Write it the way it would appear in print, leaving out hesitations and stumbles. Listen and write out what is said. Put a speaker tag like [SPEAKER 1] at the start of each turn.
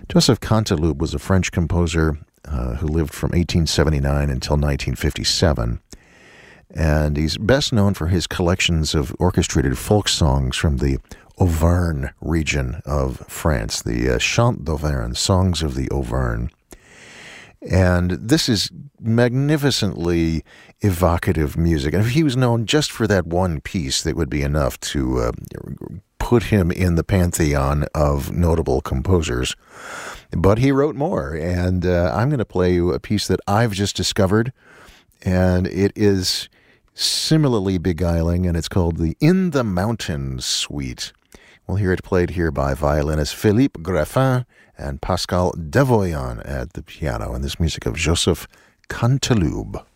[SPEAKER 1] Joseph Canteloube was a French composer who lived from 1879 until 1957, and he's best known for his collections of orchestrated folk songs from the Auvergne region of France, the Chant d'Auvergne, Songs of the Auvergne. And this is magnificently evocative music. And if he was known just for that one piece, that would be enough to put him in the pantheon of notable composers. But he wrote more, and I'm going to play you a piece that I've just discovered, and it is similarly beguiling, and it's called the In the Mountains Suite. We'll hear it played here by violinist Philippe Greffin and Pascal Devoyan at the piano, and this music of Joseph Canteloube.